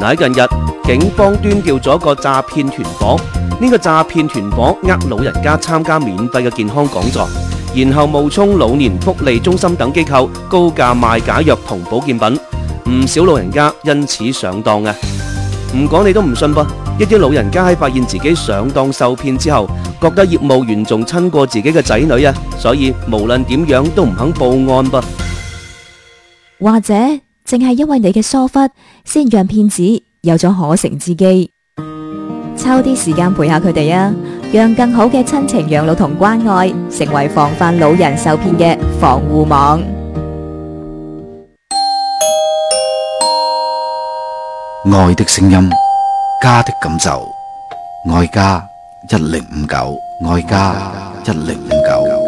喺近日，警方端掉咗個詐騙團伙，呢個詐騙團伙老人家參加免費嘅健康講座，然後冒充老年福利中心等機構，高價賣假藥同保健品，唔少老人家因此上當啊！唔講你都唔信噃，一啲老人家喺發現自己上當受騙之後，覺得業務員仲親過自己嘅仔女啊，所以無論點樣都唔肯報案噃。 或者正係因為你嘅疏忽，先讓騙子有咗可乘之機。抽啲時間陪下佢哋啊，讓更好嘅親情養老同關愛成為防範老人受騙嘅防護網。 愛的聲音，家的感受，愛家1059，愛家1059。